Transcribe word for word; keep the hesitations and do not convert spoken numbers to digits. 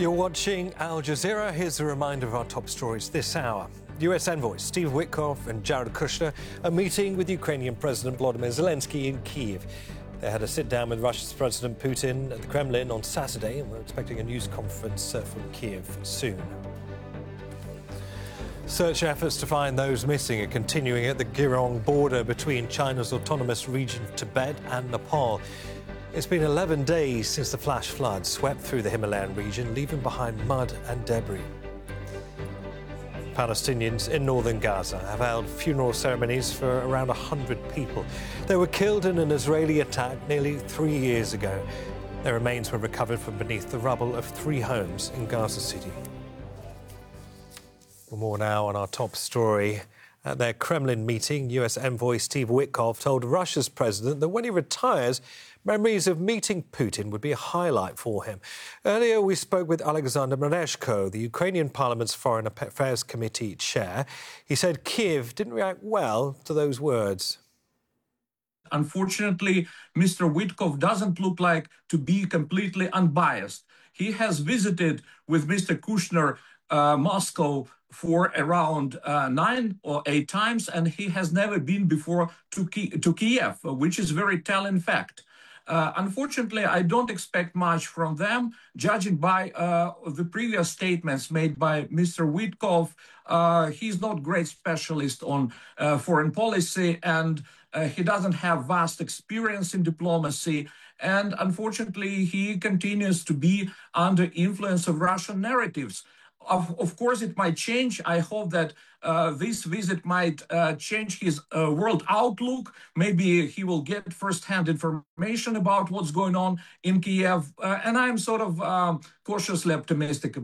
You're watching Al Jazeera. Here's a reminder of our top stories this hour. U S envoys Steve Witkoff and Jared Kushner are meeting with Ukrainian President Volodymyr Zelensky in Kyiv. They had a sit-down with Russia's President Putin at the Kremlin on Saturday, and we're expecting a news conference uh, from Kyiv soon. Search efforts to find those missing are continuing at the Girong border between China's autonomous region of Tibet and Nepal. It's been eleven days since the flash flood swept through the Himalayan region, leaving behind mud and debris. Palestinians in northern Gaza have held funeral ceremonies for around one hundred people. They were killed in an Israeli attack nearly three years ago. Their remains were recovered from beneath the rubble of three homes in Gaza City. For more now on our top story. At their Kremlin meeting, U S envoy Steve Witkoff told Russia's president that when he retires, memories of meeting Putin would be a highlight for him. Earlier, we spoke with Alexander Merezhko, the Ukrainian Parliament's Foreign Affairs Committee chair. He said Kyiv didn't react well to those words. Unfortunately, Mister Witkoff doesn't look like to be completely unbiased. He has visited with Mister Kushner uh, Moscow for around uh, nine or eight times, and he has never been before to, Ki- to Kiev, which is a very telling fact. Uh, unfortunately, I don't expect much from them, judging by uh, the previous statements made by Mister Witkoff. Uh, he's not a great specialist on uh, foreign policy, and uh, he doesn't have vast experience in diplomacy. And unfortunately, he continues to be under influence of Russian narratives. Of, of course, it might change. I hope that uh, this visit might uh, change his uh, world outlook. Maybe he will get first-hand information about what's going on in Kiev. Uh, and I'm sort of um, cautiously optimistic